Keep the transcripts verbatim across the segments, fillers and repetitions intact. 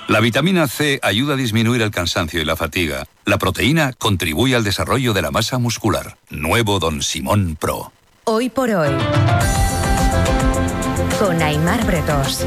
La vitamina C ayuda a disminuir el cansancio y la fatiga. La proteína contribuye al desarrollo de la masa muscular. Nuevo Don Simón Pro. Hoy por hoy, con Aimar Bretos.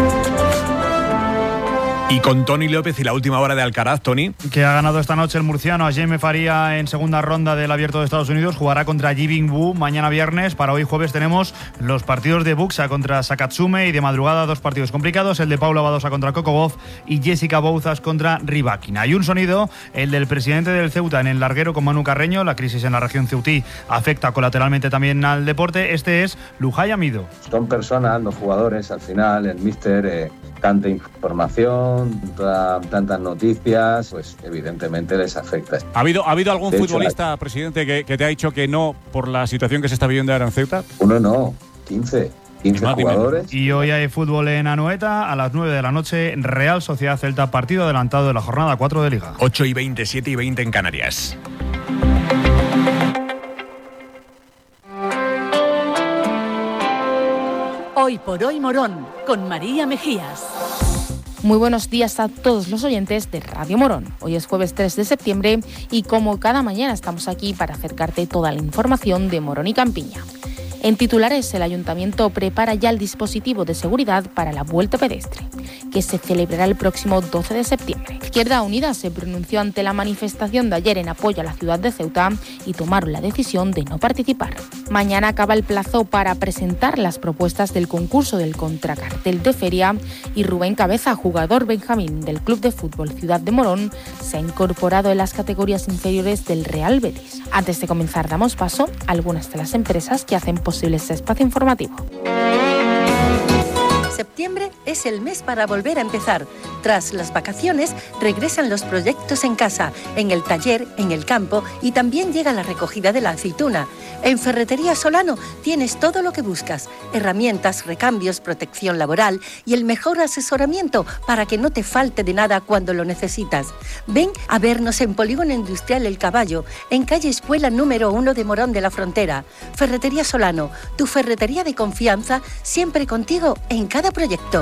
Y con Tony López y la última hora de Alcaraz, Tony. Que ha ganado esta noche el murciano a Jaime Faría en segunda ronda del Abierto de Estados Unidos. Jugará contra Ji-Bin Wu mañana viernes. Para hoy jueves tenemos los partidos de Buxa contra Sakatsume y de madrugada dos partidos complicados. El de Paula Badosa contra Coco Gauff y Jessica Bouzas contra Rybakina. Y un sonido, el del presidente del Ceuta en el larguero con Manu Carreño. La crisis en la región ceutí afecta colateralmente también al deporte. Este es Lujay Amido. Son personas, los jugadores, al final, el míster... Eh... tanta información, tanta, tantas noticias, pues evidentemente les afecta. ¿Ha habido, ¿ha habido algún de futbolista, hecho, la... presidente, que, que te ha dicho que no por la situación que se está viviendo ahora en Ceuta? Uno no, quince. quince Más jugadores. Y hoy hay fútbol en Anoeta a las nueve de la noche, Real Sociedad Celta, partido adelantado de la jornada cuatro de Liga. ocho y veinte, siete y veinte en Canarias. Hoy por hoy Morón, con María Mejías. Muy buenos días a todos los oyentes de Radio Morón. Hoy es jueves tres de septiembre y como cada mañana estamos aquí para acercarte toda la información de Morón y Campiña. En titulares, el Ayuntamiento prepara ya el dispositivo de seguridad para la Vuelta Pedestre, que se celebrará el próximo doce de septiembre. Izquierda Unida se pronunció ante la manifestación de ayer en apoyo a la ciudad de Ceuta y tomaron la decisión de no participar. Mañana acaba el plazo para presentar las propuestas del concurso del contracartel de feria y Rubén Cabeza, jugador benjamín del Club de Fútbol Ciudad de Morón, se ha incorporado en las categorías inferiores del Real Betis. Antes de comenzar, damos paso a algunas de las empresas que hacen posible este espacio informativo. Septiembre es el mes para volver a empezar. Tras las vacaciones, regresan los proyectos en casa, en el taller, en el campo y también llega la recogida de la aceituna. En Ferretería Solano tienes todo lo que buscas: herramientas, recambios, protección laboral y el mejor asesoramiento para que no te falte de nada cuando lo necesitas. Ven a vernos en Polígono Industrial El Caballo, en calle Espuela número uno de Morón de la Frontera. Ferretería Solano, tu ferretería de confianza, siempre contigo en cada proyecto.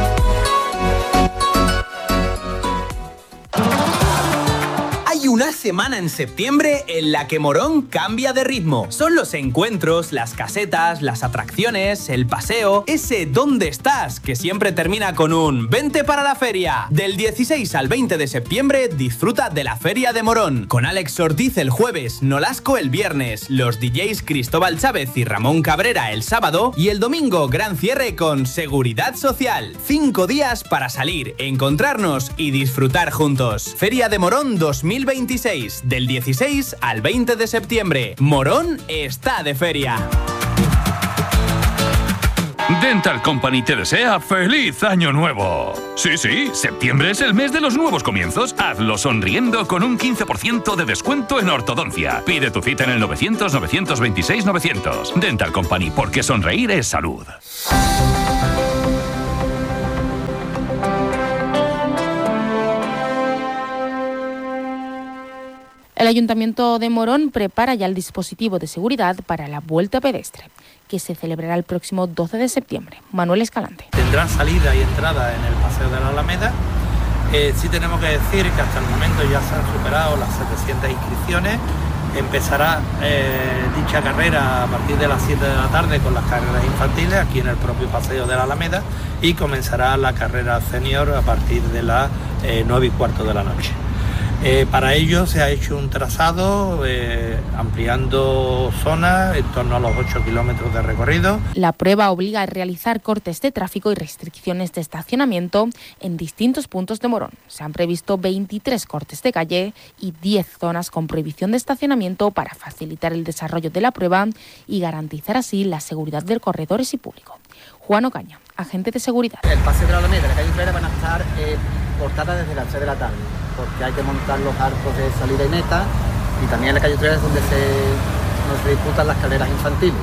Hay una semana en septiembre en la que Morón cambia de ritmo. Son los encuentros, las casetas, las atracciones, el paseo, ese ¿dónde estás? Que siempre termina con un vente para la feria. Del dieciséis al veinte de septiembre disfruta de la Feria de Morón, con Alex Ortiz el jueves, Nolasco el viernes, los D Js Cristóbal Chávez y Ramón Cabrera el sábado y el domingo gran cierre con Seguridad Social. Cinco días para salir, encontrarnos y disfrutar juntos. Feria de Morón dos mil veintiséis, del dieciséis al veinte de septiembre. Morón está de feria. Dental Company te desea ¡feliz año nuevo! Sí, sí, septiembre es el mes de los nuevos comienzos. Hazlo sonriendo con un quince por ciento de descuento en ortodoncia. Pide tu cita en el novecientos, novecientos veintiséis, novecientos. Dental Company, porque sonreír es salud. El Ayuntamiento de Morón prepara ya el dispositivo de seguridad para la Vuelta Pedestre, que se celebrará el próximo doce de septiembre. Manuel Escalante. Tendrán salida y entrada en el Paseo de la Alameda. Eh, sí tenemos que decir que hasta el momento ya se han superado las setecientas inscripciones. Empezará eh, dicha carrera a partir de las siete de la tarde con las carreras infantiles aquí en el propio Paseo de la Alameda y comenzará la carrera senior a partir de las eh, nueve y cuarto de la noche. Eh, para ello se ha hecho un trazado eh, ampliando zonas en torno a los ocho kilómetros de recorrido. La prueba obliga a realizar cortes de tráfico y restricciones de estacionamiento en distintos puntos de Morón. Se han previsto veintitrés cortes de calle y diez zonas con prohibición de estacionamiento para facilitar el desarrollo de la prueba y garantizar así la seguridad de corredores y público. Juan Ocaña, agente de seguridad. El Paseo de la Alameda y la calle Utrera van a estar eh, cortadas desde las tres de la tarde, porque hay que montar los arcos de salida y meta, y también en la calle Utrera es donde se, donde se disputan las carreras infantiles.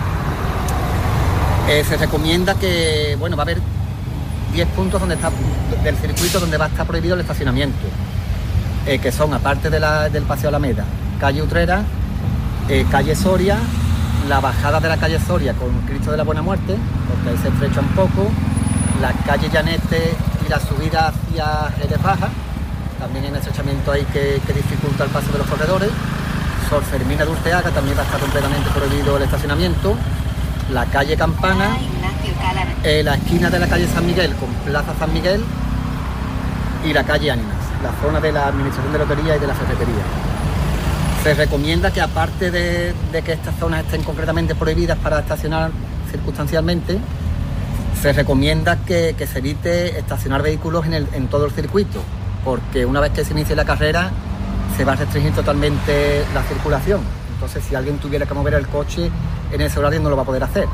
Eh, se recomienda que, bueno, va a haber diez puntos donde está, del circuito donde va a estar prohibido el estacionamiento, eh, que son, aparte de la, del Paseo Alameda, calle Utrera, eh, calle Soria, la bajada de la calle Soria con Cristo de la Buena Muerte, porque ahí se estrecha un poco, la calle Llanete y la subida hacia Jerez Baja, también en estrechamiento ahí que, que dificulta el paso de los corredores. Sor Fermina de Urteaga también va a estar completamente prohibido el estacionamiento. La calle Campana, eh, la esquina de la calle San Miguel con Plaza San Miguel y la calle Ánimas, la zona de la Administración de Lotería y de la Ferretería. Se recomienda que aparte de, de que estas zonas estén concretamente prohibidas para estacionar circunstancialmente, se recomienda que, que se evite estacionar vehículos en, el, en todo el circuito, porque una vez que se inicie la carrera se va a restringir totalmente la circulación. Entonces, si alguien tuviera que mover el coche en ese horario, no lo va a poder hacer.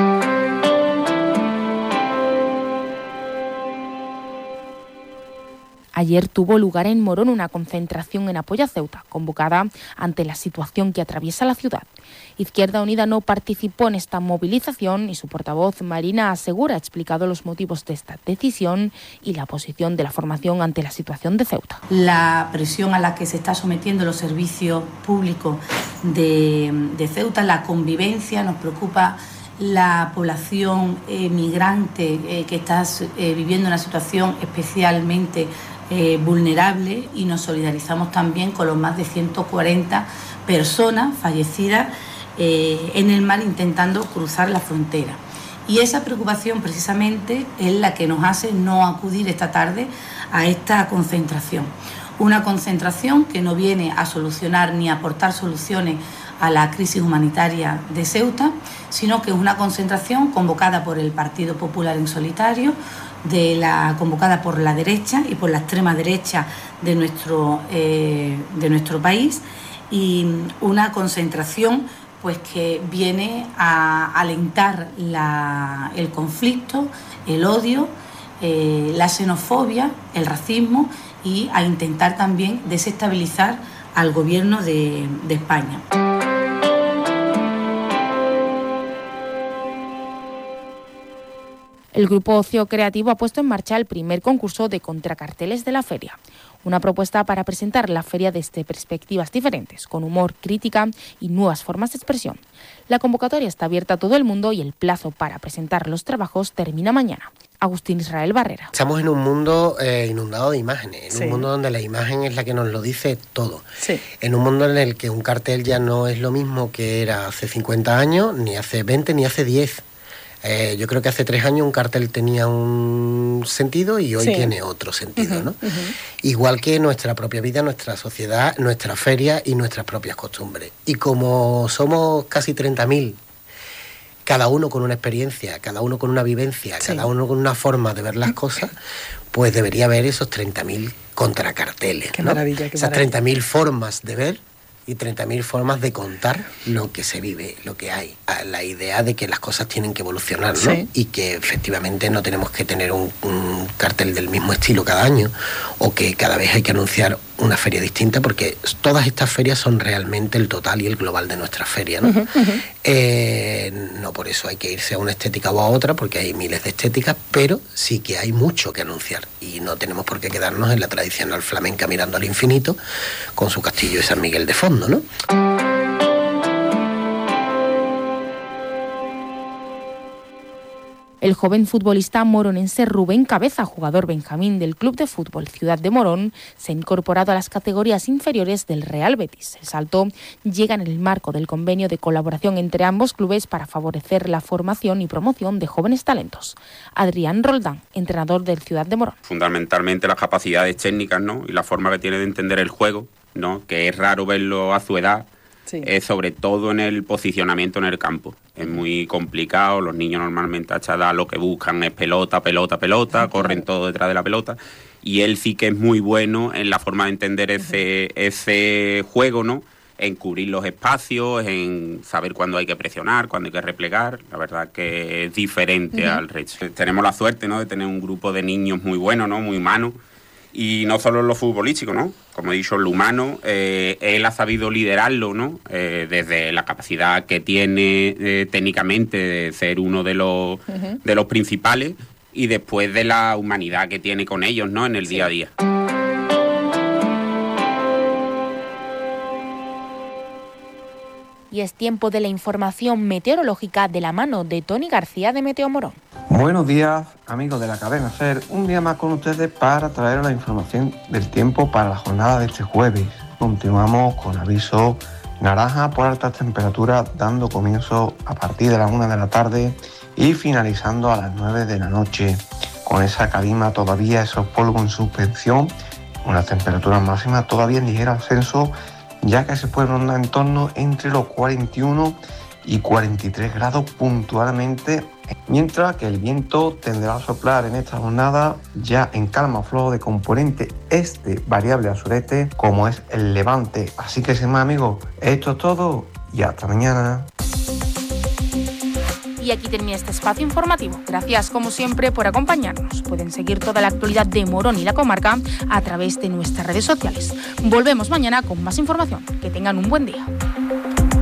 Ayer tuvo lugar en Morón una concentración en apoyo a Ceuta, convocada ante la situación que atraviesa la ciudad. Izquierda Unida no participó en esta movilización y su portavoz Marina Segura ha explicado los motivos de esta decisión y la posición de la formación ante la situación de Ceuta. La presión a la que se está sometiendo los servicios públicos de, de Ceuta, la convivencia, nos preocupa la población eh, migrante eh, que está eh, viviendo una situación especialmente Eh, vulnerable, y nos solidarizamos también con los más de ciento cuarenta personas fallecidas eh, en el mar intentando cruzar la frontera. Y esa preocupación precisamente es la que nos hace no acudir esta tarde a esta concentración. Una concentración que no viene a solucionar ni a aportar soluciones a la crisis humanitaria de Ceuta, sino que es una concentración convocada por el Partido Popular en solitario, de la, convocada por la derecha y por la extrema derecha de nuestro, eh, de nuestro país, y una concentración pues que viene a alentar la, el conflicto, el odio, eh, la xenofobia, el racismo, y a intentar también desestabilizar al gobierno de, de España. El Grupo Ocio Creativo ha puesto en marcha el primer concurso de contracarteles de la feria. Una propuesta para presentar la feria desde perspectivas diferentes, con humor, crítica y nuevas formas de expresión. La convocatoria está abierta a todo el mundo y el plazo para presentar los trabajos termina mañana. Agustín Israel Barrera. Estamos en un mundo eh, inundado de imágenes, en sí. un mundo donde la imagen es la que nos lo dice todo. Sí. En un mundo en el que un cartel ya no es lo mismo que era hace cincuenta años, ni hace veinte, ni hace diez. Eh, yo creo que hace tres años un cartel tenía un sentido y hoy sí. tiene otro sentido, uh-huh, ¿no? Uh-huh. Igual que nuestra propia vida, nuestra sociedad, nuestra feria y nuestras propias costumbres. Y como somos casi treinta mil, cada uno con una experiencia, cada uno con una vivencia, sí. cada uno con una forma de ver las cosas, pues debería haber esos treinta mil contracarteles, qué ¿no? Maravilla, qué Esas maravilla. treinta mil formas de ver y treinta mil formas de contar lo que se vive, lo que hay. La idea de que las cosas tienen que evolucionar, ¿no? Sí. Y que efectivamente no tenemos que tener un, un cartel del mismo estilo cada año, o que cada vez hay que anunciar una feria distinta, porque todas estas ferias son realmente el total y el global de nuestra feria, ¿no? Uh-huh, uh-huh. Eh, no por eso hay que irse a una estética o a otra, porque hay miles de estéticas, pero sí que hay mucho que anunciar y no tenemos por qué quedarnos en la tradicional flamenca mirando al infinito con su castillo de San Miguel de fondo, ¿no? El joven futbolista moronense Rubén Cabeza, jugador benjamín del Club de Fútbol Ciudad de Morón, se ha incorporado a las categorías inferiores del Real Betis. El salto llega en el marco del convenio de colaboración entre ambos clubes para favorecer la formación y promoción de jóvenes talentos. Adrián Roldán, entrenador del Ciudad de Morón. Fundamentalmente las capacidades técnicas, ¿no? Y la forma que tiene de entender el juego, ¿no? Que es raro verlo a su edad. Sí. Eh, sobre todo en el posicionamiento en el campo. Es muy complicado, los niños normalmente a esta edad lo que buscan es pelota, pelota, pelota, uh-huh. corren todo detrás de la pelota, y él sí que es muy bueno en la forma de entender ese, uh-huh. ese juego, ¿no? En cubrir los espacios, en saber cuándo hay que presionar, cuándo hay que replegar. La verdad que es diferente uh-huh. al resto. Tenemos la suerte, ¿no?, de tener un grupo de niños muy buenos, ¿no?, muy humanos. Y no solo en lo futbolístico, ¿no? Como he dicho, en lo humano, eh, él ha sabido liderarlo, ¿no? Eh, desde la capacidad que tiene eh, técnicamente de ser uno de los, uh-huh. de los principales, y después de la humanidad que tiene con ellos, ¿no?, en el sí. día a día. Y es tiempo de la información meteorológica de la mano de Tony García de Meteo Morón. Buenos días, amigos de la cadena SER. Un día más con ustedes para traer la información del tiempo para la jornada de este jueves. Continuamos con aviso naranja por altas temperaturas, dando comienzo a partir de las una de la tarde y finalizando a las nueve de la noche. Con esa calima todavía, esos polvos en suspensión, unas temperaturas máximas todavía en ligero ascenso, ya que se puede rondar en torno entre los cuarenta y uno y cuarenta y tres grados puntualmente, mientras que el viento tenderá a soplar en esta jornada ya en calma flojo de componente este variable a sureste, como es el levante. Así que sin más, amigos, esto es todo y hasta mañana. Y aquí termina este espacio informativo. Gracias, como siempre, por acompañarnos. Pueden seguir toda la actualidad de Morón y la comarca a través de nuestras redes sociales. Volvemos mañana con más información. Que tengan un buen día.